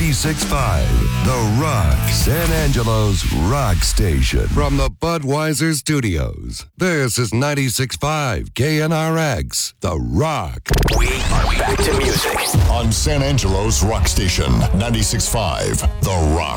96.5, The Rock, San Angelo's rock station. From the Budweiser Studios, this is 96.5 KNRX, The Rock. We are back to music on San Angelo's rock station, 96.5, The Rock.